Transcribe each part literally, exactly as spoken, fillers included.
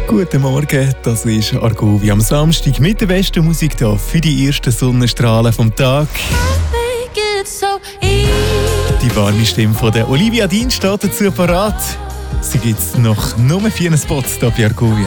Guten Morgen, das ist Argovia am Samstag mit der besten Musik hier für die ersten Sonnenstrahlen vom Tag. Die warme Stimme von der Olivia Dean steht dazu parat. Sie gibt es noch nur vier Spots hier bei Argovia.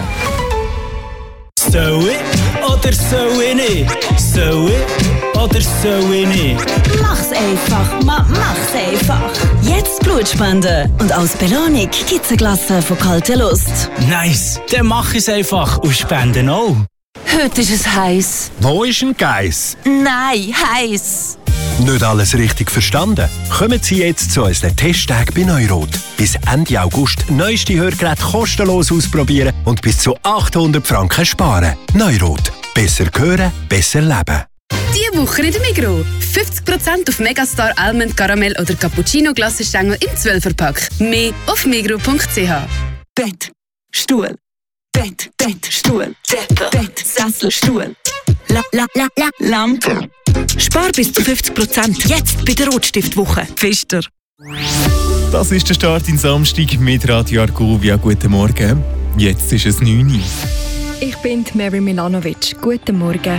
Soll ich oder soll ich nicht? Soll ich oder soll ich nicht? Mach's einfach, ma, mach's einfach. Jetzt Blutspenden. Und als Belohnung gibt's ein Glas von kalter Lust. Nice, dann mach ich's einfach und spenden auch. Heute ist es heiß. Wo ist ein Geiss? Nein, heiß. Nicht alles richtig verstanden? Kommen Sie jetzt zu unseren Testtagen bei Neurot. Bis Ende August neueste Hörgeräte kostenlos ausprobieren und bis zu achthundert Franken sparen. Neurot. Besser hören, besser leben. Diese Woche in der Migros. fünfzig Prozent auf Megastar Almond, Karamell oder Cappuccino Glassenstängel im zwölfer-Pack. Mehr auf migros punkt c h. Bett, Stuhl. Bett, Bett, Stuhl. Decke, Bett, Sessel, Stuhl. La, la, la, la, Lampe. Spar bis zu fünfzig Prozent. Jetzt bei der Rotstiftwoche. Pfister. Das ist der Start in Samstag mit Radio Argovia. Guten Morgen. Jetzt ist es neun Uhr. Ich bin Mary Milanovic. Guten Morgen.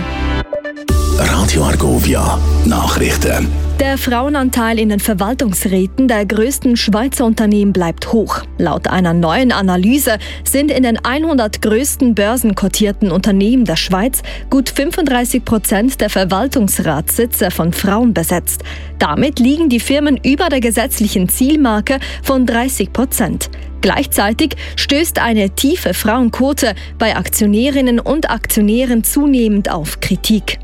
Radio Argovia Nachrichten. Der Frauenanteil in den Verwaltungsräten der grössten Schweizer Unternehmen bleibt hoch. Laut einer neuen Analyse sind in den hundert grössten börsenkotierten Unternehmen der Schweiz gut fünfunddreißig Prozent der Verwaltungsratssitze von Frauen besetzt. Damit liegen die Firmen über der gesetzlichen Zielmarke von dreißig Prozent. Gleichzeitig stößt eine tiefe Frauenquote bei Aktionärinnen und Aktionären zunehmend auf Kritik.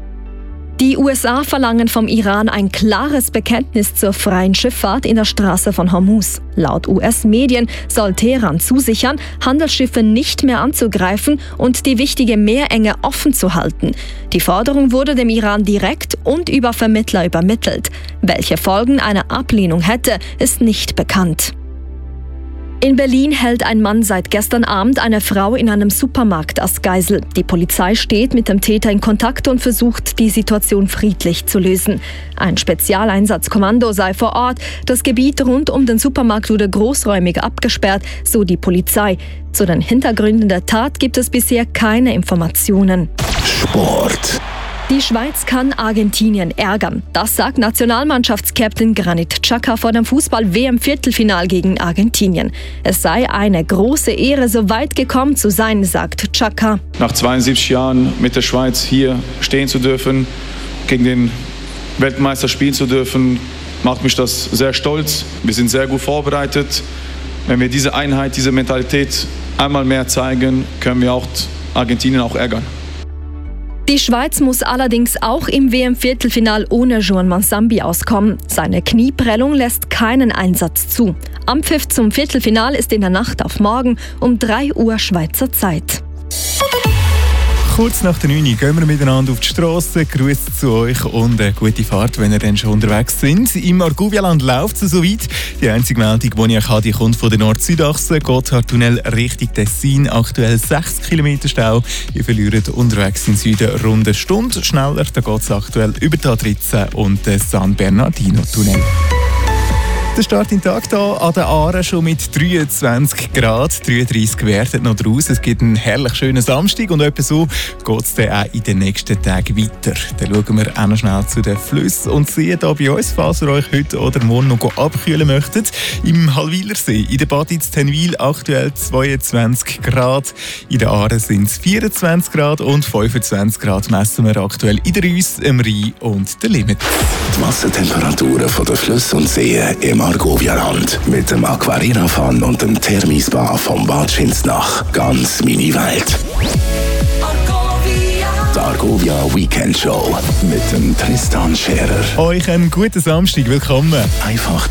Die U S A verlangen vom Iran ein klares Bekenntnis zur freien Schifffahrt in der Straße von Hormuz. Laut U S-Medien soll Teheran zusichern, Handelsschiffe nicht mehr anzugreifen und die wichtige Meerenge offen zu halten. Die Forderung wurde dem Iran direkt und über Vermittler übermittelt. Welche Folgen eine Ablehnung hätte, ist nicht bekannt. In Berlin hält ein Mann seit gestern Abend eine Frau in einem Supermarkt als Geisel. Die Polizei steht mit dem Täter in Kontakt und versucht, die Situation friedlich zu lösen. Ein Spezialeinsatzkommando sei vor Ort. Das Gebiet rund um den Supermarkt wurde großräumig abgesperrt, so die Polizei. Zu den Hintergründen der Tat gibt es bisher keine Informationen. Sport. Die Schweiz kann Argentinien ärgern. Das sagt Nationalmannschaftskapitän Granit Xhaka vor dem Fußball-W M-Viertelfinal gegen Argentinien. Es sei eine große Ehre, so weit gekommen zu sein, sagt Xhaka. Nach zweiundsiebzig Jahren mit der Schweiz hier stehen zu dürfen, gegen den Weltmeister spielen zu dürfen, macht mich das sehr stolz. Wir sind sehr gut vorbereitet. Wenn wir diese Einheit, diese Mentalität einmal mehr zeigen, können wir auch Argentinien auch ärgern. Die Schweiz muss allerdings auch im W M-Viertelfinal ohne Juan Mansambi auskommen. Seine Knieprellung lässt keinen Einsatz zu. Anpfiff zum Viertelfinal ist in der Nacht auf morgen um drei Uhr Schweizer Zeit. Kurz nach der neun Uhr gehen wir miteinander auf die Strasse. Grüße zu euch und eine gute Fahrt, wenn ihr dann schon unterwegs sind. Im Argovialand läuft es soweit. Die einzige Meldung, die ich habe, die kommt von der Nord-Süd-Achse. Gotthardtunnel Richtung Tessin. Aktuell sechs Kilometer Stau. Ihr verliert unterwegs in Süden rund eine Stunde. Schneller, da geht es aktuell über die A dreizehn und den San Bernardino-Tunnel. Der Start in den Tag hier an der Aare schon mit dreiundzwanzig Grad. dreiunddreißig werden noch draus. Es gibt einen herrlich schönen Samstag und etwa so geht es dann auch in den nächsten Tagen weiter. Dann schauen wir auch noch schnell zu den Flüssen und Seen hier bei uns, falls ihr euch heute oder morgen noch abkühlen möchtet. Im Halwilersee, in der Baditz Tenwil aktuell zweiundzwanzig Grad. In der Aare sind es vierundzwanzig Grad und fünfundzwanzig Grad messen wir aktuell in der Reuss, im Rhein und der Limit. Die Wassertemperaturen von den Flüssen und Seen im Argovia-Land mit dem Aquarina-Fun und dem Thermispa vom Bad Schinsnach. Ganz meine Welt. Die Argovia Weekend Show mit dem Tristan Scherer. Euch einen guten Samstag, willkommen. Einfach